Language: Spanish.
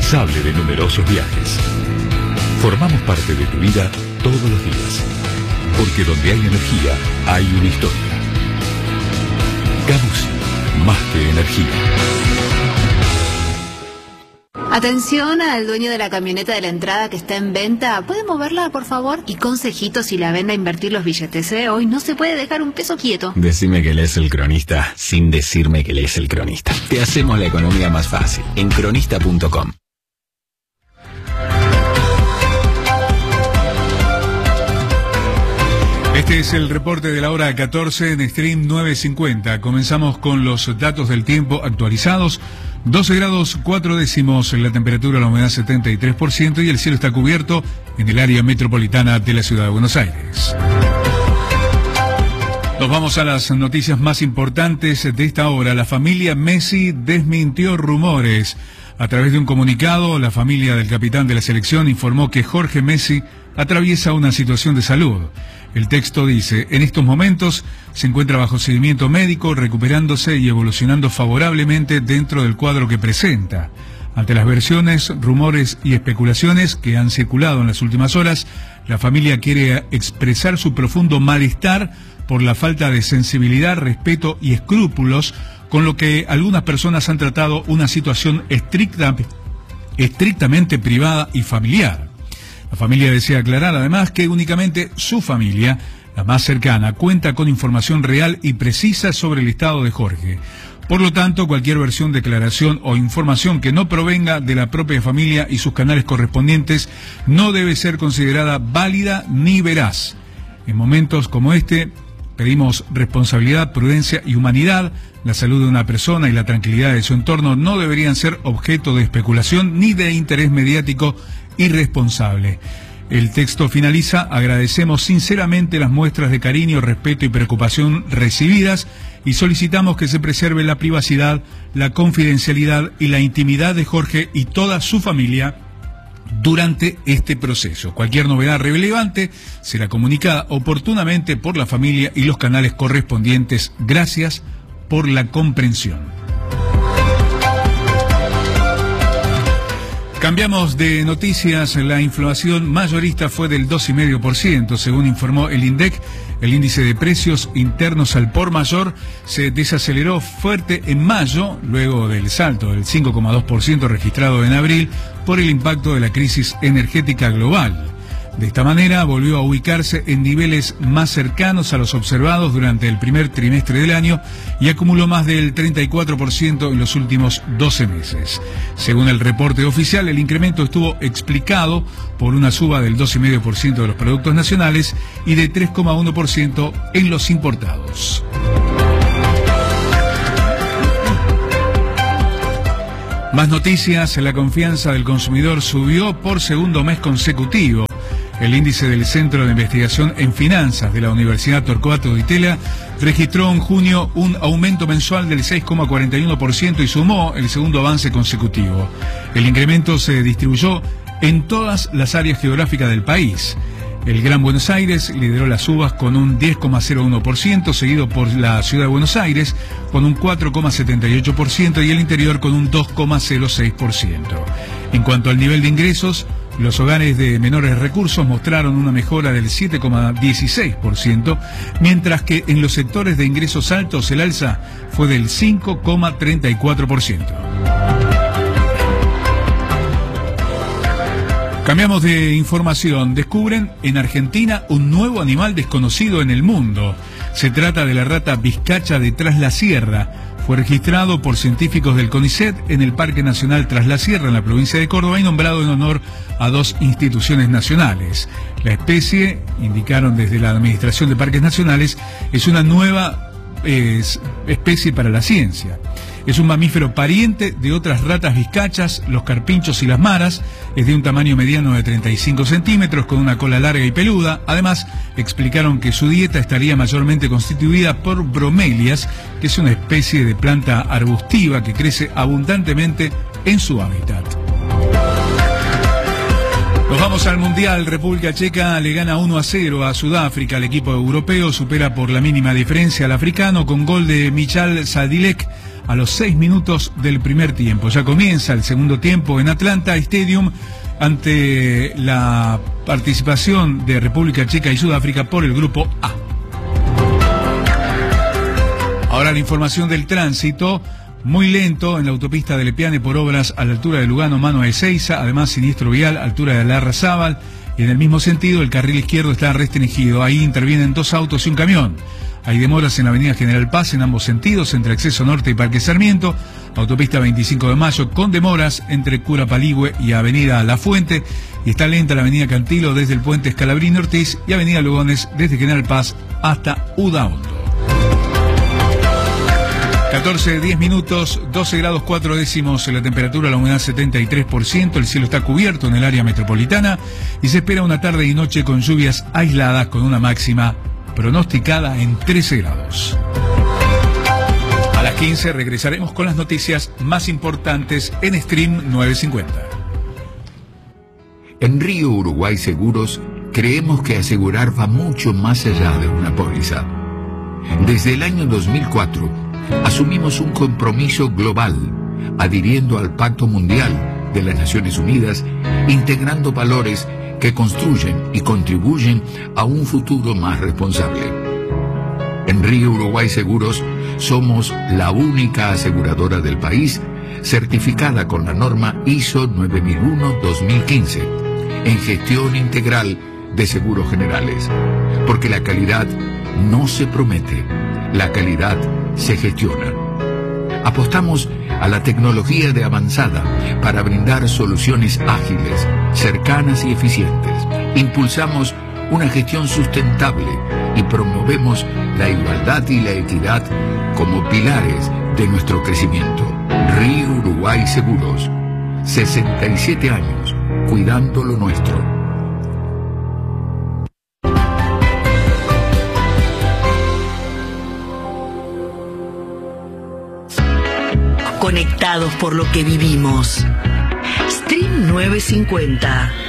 incansable de numerosos viajes. Formamos parte de tu vida todos los días, porque donde hay energía, hay una historia. Camusi, más que energía. Atención al dueño de la camioneta de la entrada que está en venta. ¿Puede moverla, por favor? Y consejito si la vende a invertir los billetes, ¿eh? Hoy no se puede dejar un peso quieto. Decime que lees El Cronista sin decirme que lees El Cronista. Te hacemos la economía más fácil en cronista.com. Este es el reporte de la hora 14 en Stream 950. Comenzamos con los datos del tiempo actualizados. 12 grados 4 décimos la temperatura, la humedad 73% y el cielo está cubierto en el área metropolitana de la ciudad de Buenos Aires. Nos vamos a las noticias más importantes de esta hora. La familia Messi desmintió rumores. A través de un comunicado, la familia del capitán de la selección informó que Jorge Messi atraviesa una situación de salud. El texto dice: en estos momentos se encuentra bajo seguimiento médico, recuperándose y evolucionando favorablemente dentro del cuadro que presenta. Ante las versiones, rumores y especulaciones que han circulado en las últimas horas, la familia quiere expresar su profundo malestar por la falta de sensibilidad, respeto y escrúpulos con lo que algunas personas han tratado una situación estrictamente privada y familiar. La familia desea aclarar además que únicamente su familia, la más cercana, cuenta con información real y precisa sobre el estado de Jorge. Por lo tanto, cualquier versión, declaración o información que no provenga de la propia familia y sus canales correspondientes no debe ser considerada válida ni veraz. En momentos como este, pedimos responsabilidad, prudencia y humanidad. La salud de una persona y la tranquilidad de su entorno no deberían ser objeto de especulación ni de interés mediático irresponsable. El texto finaliza: agradecemos sinceramente las muestras de cariño, respeto y preocupación recibidas y solicitamos que se preserve la privacidad, la confidencialidad y la intimidad de Jorge y toda su familia durante este proceso. Cualquier novedad relevante será comunicada oportunamente por la familia y los canales correspondientes. Gracias por la comprensión. Cambiamos de noticias. La inflación mayorista fue del 2,5%, según informó el INDEC. El índice de precios internos al por mayor se desaceleró fuerte en mayo, luego del salto del 5,2% registrado en abril por el impacto de la crisis energética global. De esta manera volvió a ubicarse en niveles más cercanos a los observados durante el primer trimestre del año y acumuló más del 34% en los últimos 12 meses. Según el reporte oficial, el incremento estuvo explicado por una suba del 2,5% de los productos nacionales y de 3,1% en los importados. Más noticias. La confianza del consumidor subió por segundo mes consecutivo. El índice del Centro de Investigación en Finanzas de la Universidad Torcuato Di Tella registró en junio un aumento mensual del 6,41% y sumó el segundo avance consecutivo. El incremento se distribuyó en todas las áreas geográficas del país. El Gran Buenos Aires lideró las subas con un 10,01%, seguido por la Ciudad de Buenos Aires con un 4,78% y el interior con un 2,06%. En cuanto al nivel de ingresos, los hogares de menores recursos mostraron una mejora del 7,16%, mientras que en los sectores de ingresos altos el alza fue del 5,34%. Cambiamos de información. Descubren en Argentina un nuevo animal desconocido en el mundo. Se trata de la rata vizcacha de Tras la Sierra. Fue registrado por científicos del CONICET en el Parque Nacional Tras la Sierra, en la provincia de Córdoba, y nombrado en honor a dos instituciones nacionales. La especie, indicaron desde la Administración de Parques Nacionales, es una nueva especie para la ciencia. Es un mamífero pariente de otras ratas vizcachas, los carpinchos y las maras. Es de un tamaño mediano de 35 centímetros, con una cola larga y peluda. Además, explicaron que su dieta estaría mayormente constituida por bromelias, que es una especie de planta arbustiva que crece abundantemente en su hábitat. Nos vamos al Mundial. República Checa le gana 1-0 a Sudáfrica. El equipo europeo supera por la mínima diferencia al africano con gol de Michal Sadilek a los 6 minutos del primer tiempo. Ya comienza el segundo tiempo en Atlanta Stadium ante la participación de República Checa y Sudáfrica por el grupo A. Ahora la información del tránsito. Muy lento en la autopista de Lepiane por obras a la altura de Lugano, mano a Ezeiza, además siniestro vial, altura de Larrazábal, y en el mismo sentido el carril izquierdo está restringido, ahí intervienen 2 autos y un camión. Hay demoras en la avenida General Paz en ambos sentidos, entre Acceso Norte y Parque Sarmiento, autopista 25 de Mayo con demoras entre Cura Paligüe y avenida La Fuente, y está lenta la avenida Cantilo desde el puente Scalabrini Ortiz y avenida Lugones desde General Paz hasta Udaondo. 14:10 minutos, 12 grados 4 décimos la temperatura, la humedad 73%, el cielo está cubierto en el área metropolitana y se espera una tarde y noche con lluvias aisladas con una máxima pronosticada en 13 grados. A las 15 regresaremos con las noticias más importantes en Stream 950. En Río Uruguay Seguros creemos que asegurar va mucho más allá de una póliza. Desde el año 2004 asumimos un compromiso global, adhiriendo al Pacto Mundial de las Naciones Unidas, integrando valores que construyen y contribuyen a un futuro más responsable. En Río Uruguay Seguros somos la única aseguradora del país certificada con la norma ISO 9001-2015 en gestión integral de seguros generales, porque la calidad no se promete, la calidad se gestiona. Apostamos a la tecnología de avanzada para brindar soluciones ágiles, cercanas y eficientes. Impulsamos una gestión sustentable y promovemos la igualdad y la equidad como pilares de nuestro crecimiento. Río Uruguay Seguros, 67 años, cuidando lo nuestro. Conectados por lo que vivimos. Stream 950.